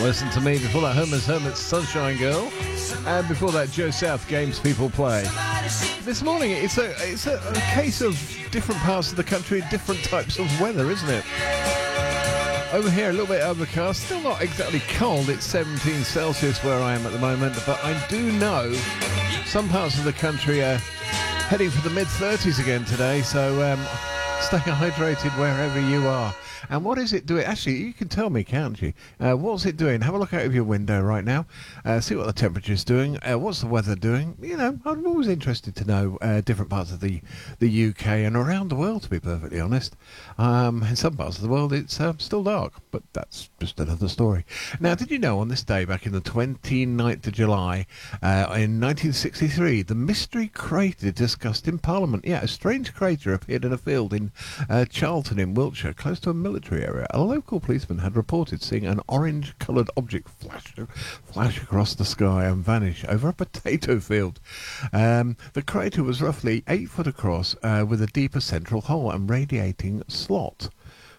Listen to Me. Before that, Homer's Hermits, Sunshine Girl. And before that, Joe South, Games People Play. This morning, it's a case of different parts of the country, different types of weather, isn't it? Over here, a little bit overcast. Still not exactly cold. It's 17 Celsius where I am at the moment. But I do know some parts of the country are heading for the mid-30s again today. So stay hydrated wherever you are. And what is it doing? Actually, you can tell me, can't you? What's it doing? Have a look out of your window right now. See what the temperature's doing. What's the weather doing? You know, I'm always interested to know different parts of the UK and around the world, to be perfectly honest. In some parts of the world, it's still dark, but that's just another story. Now, did you know on this day, back in the 29th of July, in 1963, the mystery crater discussed in Parliament? Yeah, a strange crater appeared in a field in Charlton in Wiltshire, close to a military area. A local policeman had reported seeing an orange-coloured object flash across the sky and vanish over a potato field. The crater was roughly 8 foot across with a deeper central hole and radiating slot.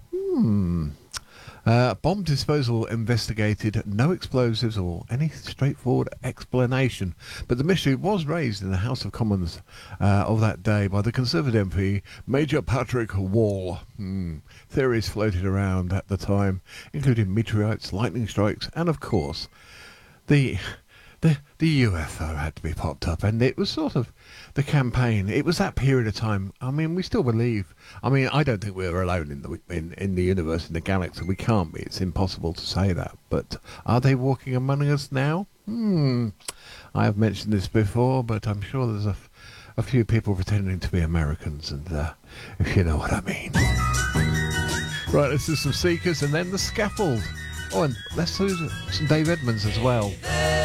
Bomb disposal investigated no explosives or any straightforward explanation, but the mystery was raised in the House of Commons of that day by the Conservative MP Major Patrick Wall. Theories floated around at the time, including meteorites, lightning strikes, and of course, the UFO had to be popped up, and it was sort of the campaign. It was that period of time. I mean, we still believe. I mean, I don't think we're alone in the universe, in the galaxy. We can't be. It's impossible to say that. But are they walking among us now? I have mentioned this before, but I'm sure there's a few people pretending to be Americans, and if you know what I mean. Right, let's do some Seekers and then The Scaffold. Oh, and let's do some Dave Edmunds as well.